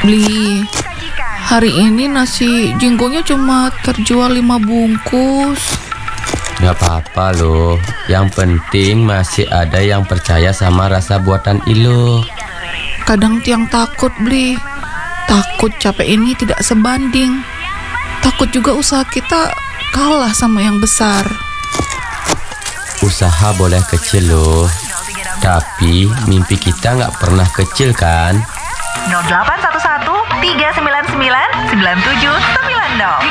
Beli. Hari ini nasi jinggonya cuma terjual 5 bungkus. Gak apa-apa loh. Yang penting masih ada yang percaya sama rasa buatan Ilo. Kadang tiang takut, Beli. Takut capek ini tidak sebanding. Takut juga usaha kita kalah sama yang besar. Usaha boleh kecil loh, tapi mimpi kita gak pernah kecil kan? 0811 399 9790